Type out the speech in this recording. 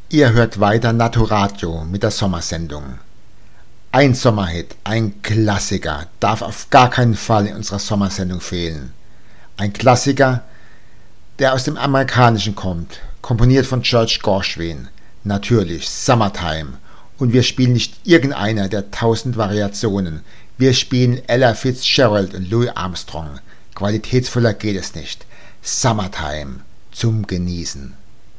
Ihr hört weiter Naturadio mit der Sommersendung. Ein Sommerhit, ein Klassiker, darf auf gar keinen Fall in unserer Sommersendung fehlen. Ein Klassiker, der aus dem Amerikanischen kommt, komponiert von George Gershwin. Natürlich Summertime. Und wir spielen nicht irgendeiner der 1000 Variationen. Wir spielen Ella Fitzgerald und Louis Armstrong. Qualitätsvoller geht es nicht. Summertime zum Genießen.